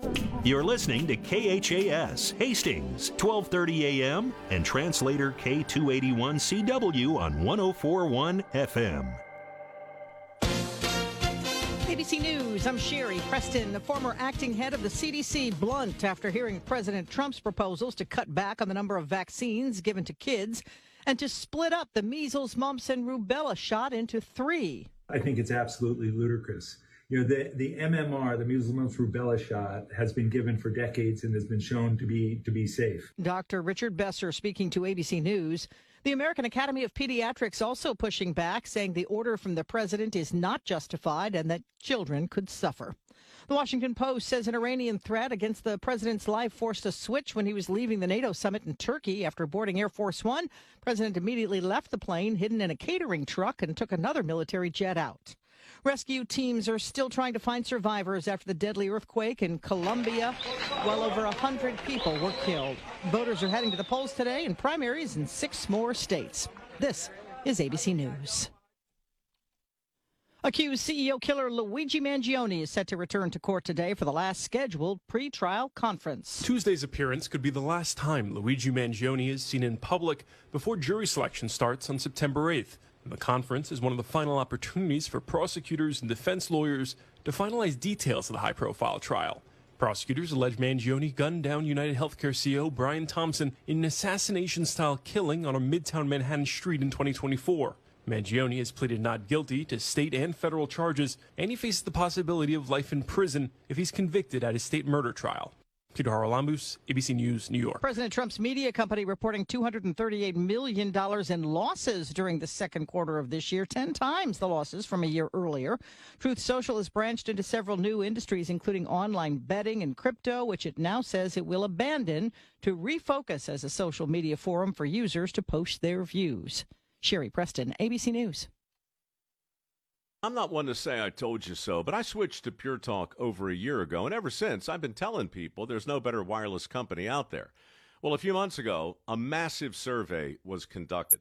You're listening to KHAS, Hastings, 1230 AM, and translator K281CW on 1041 FM. ABC News, I'm Sherry Preston. The former acting head of the CDC blunt after hearing President Trump's proposals to cut back on the number of vaccines given to kids and to split up the measles, mumps, and rubella shot into 3. I think it's absolutely ludicrous. You know, the MMR, the measles, mumps, rubella shot, has been given for decades and has been shown to be safe. Dr. Richard Besser speaking to ABC News. The American Academy of Pediatrics also pushing back, saying the order from the president is not justified and that children could suffer. The Washington Post says an Iranian threat against the president's life forced a switch when he was leaving the NATO summit in Turkey. After boarding Air Force One, the president immediately left the plane, hidden in a catering truck, and took another military jet out. Rescue teams are still trying to find survivors after the deadly earthquake in Colombia. Well over 100 people were killed. Voters are heading to the polls today in primaries in 6 more states. This is ABC News. Accused CEO killer Luigi Mangione is set to return to court today for the last scheduled pre-trial conference. Tuesday's appearance could be the last time Luigi Mangione is seen in public before jury selection starts on September 8th. The conference is one of the final opportunities for prosecutors and defense lawyers to finalize details of the high-profile trial. Prosecutors allege Mangione gunned down United Healthcare CEO Brian Thompson in an assassination-style killing on a Midtown Manhattan street in 2024. Mangione has pleaded not guilty to state and federal charges, and he faces the possibility of life in prison if he's convicted at his state murder trial. Peter Haralambous, ABC News, New York. President Trump's media company reporting $238 million in losses during the second quarter of this year, 10 times the losses from a year earlier. Truth Social has branched into several new industries, including online betting and crypto, which it now says it will abandon to refocus as a social media forum for users to post their views. Sherry Preston, ABC News. I'm not one to say I told you so, but I switched to Pure Talk over a year ago, and ever since, I've been telling people there's no better wireless company out there. Well, a few months ago, a massive survey was conducted.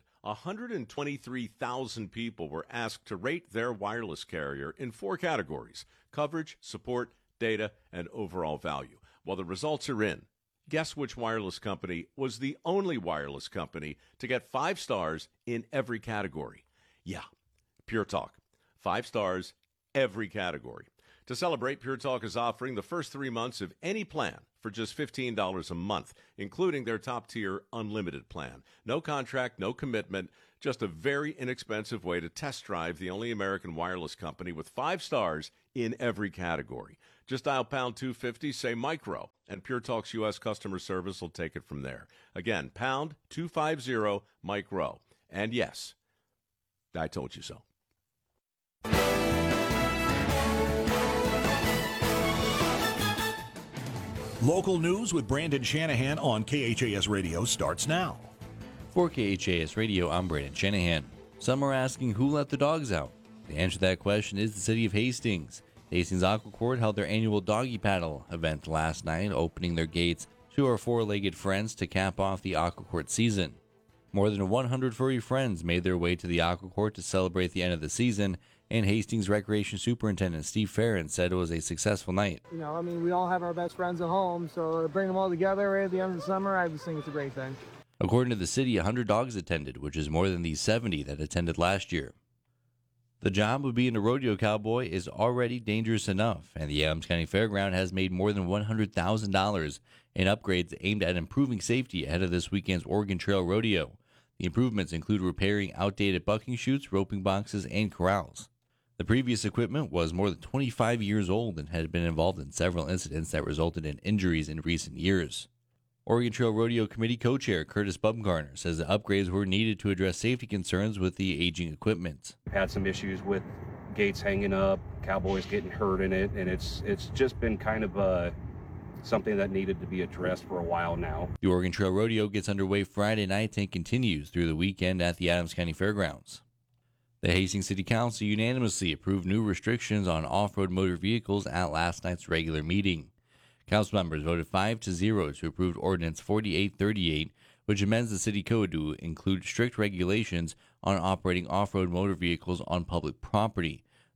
123,000 people were asked to rate their wireless carrier in 4 categories: coverage, support, data, and overall value. Well, the results are in. Guess which wireless company was the only wireless company to get 5 stars in every category? Yeah, Pure Talk. 5 stars, every category. To celebrate, Pure Talk is offering the first 3 months of any plan for just $15 a month, including their top-tier unlimited plan. No contract, no commitment, just a very inexpensive way to test drive the only American wireless company with 5 stars in every category. Just dial pound 250, say micro, and Pure Talk's U.S. customer service will take it from there. Again, pound 250, micro. And yes, I told you so. Local news with Brandon Shanahan on KHAS Radio starts now. For KHAS Radio, I'm Brandon Shanahan. Some are asking who let the dogs out. The answer to that question is the city of Hastings. Hastings Aquacourt held their annual doggy paddle event last night, opening their gates to our 4-legged friends to cap off the Aquacourt season. More than 100 furry friends made their way to the Aquacourt to celebrate the end of the season, and Hastings Recreation Superintendent Steve Farron said it was a successful night. You know, I mean, we all have our best friends at home, so to bring them all together right at the end of the summer, I just think it's a great thing. According to the city, 100 dogs attended, which is more than the 70 that attended last year. The job of being a rodeo cowboy is already dangerous enough, and the Adams County Fairground has made more than $100,000 in upgrades aimed at improving safety ahead of this weekend's Oregon Trail Rodeo. The improvements include repairing outdated bucking chutes, roping boxes, and corrals. The previous equipment was more than 25 years old and had been involved in several incidents that resulted in injuries in recent years. Oregon Trail Rodeo Committee co-chair Curtis Bumgarner says the upgrades were needed to address safety concerns with the aging equipment. We've had some issues with gates hanging up, cowboys getting hurt in it, and it's just been kind of something that needed to be addressed for a while now. The Oregon Trail Rodeo gets underway Friday night and continues through the weekend at the Adams County Fairgrounds. The Hastings City Council unanimously approved new restrictions on off-road motor vehicles at last night's regular meeting. Council members voted 5-0 to approve Ordinance 4838, which amends the city code to include strict regulations on operating off-road motor vehicles on public property.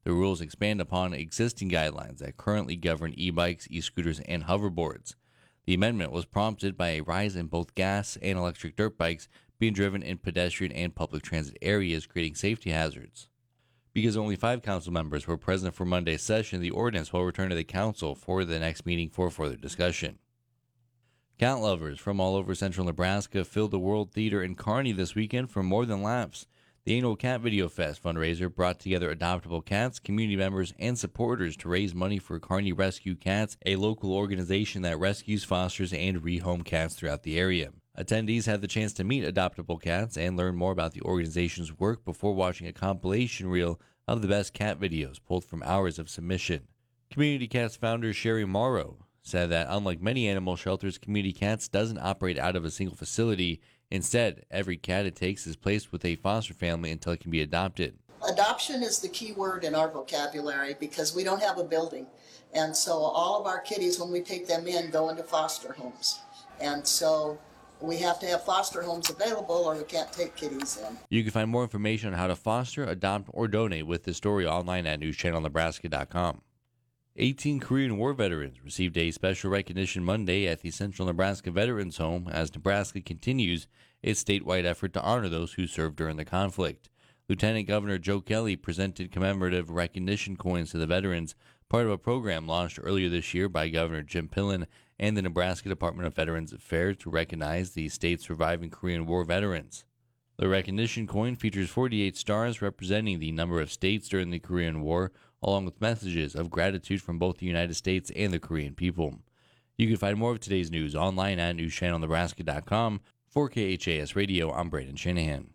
The rules expand upon existing guidelines that currently govern e-bikes, e-scooters, and hoverboards. The amendment was prompted by a rise in both gas and electric dirt bikes being driven in pedestrian and public transit areas, creating safety hazards. Because only 5 council members were present for Monday's session, the ordinance will return to the council for the next meeting for further discussion. Cat lovers from all over central Nebraska filled the World Theater in Kearney this weekend for more than laughs. The annual Cat Video Fest fundraiser brought together adoptable cats, community members, and supporters to raise money for Kearney Rescue Cats, a local organization that rescues, fosters, and rehome cats throughout the area. Attendees had the chance to meet adoptable cats and learn more about the organization's work before watching a compilation reel of the best cat videos pulled from hours of submission. Community Cats founder Sherry Morrow said that unlike many animal shelters, Community Cats doesn't operate out of a single facility. Instead, every cat it takes is placed with a foster family until it can be adopted. Adoption is the key word in our vocabulary because we don't have a building. And so all of our kitties, when we take them in, go into foster homes. And so we have to have foster homes available or we can't take kitties in. You can find more information on how to foster, adopt, or donate with this story online at newschannelnebraska.com. 18 Korean War veterans received a special recognition Monday at the Central Nebraska Veterans Home as Nebraska continues its statewide effort to honor those who served during the conflict. Lieutenant Governor Joe Kelly presented commemorative recognition coins to the veterans, part of a program launched earlier this year by Governor Jim Pillen and the Nebraska Department of Veterans Affairs to recognize the state's surviving Korean War veterans. The recognition coin features 48 stars representing the number of states during the Korean War, along with messages of gratitude from both the United States and the Korean people. You can find more of today's news online at newschannelnebraska.com. For KHAS Radio, I'm Braden Shanahan.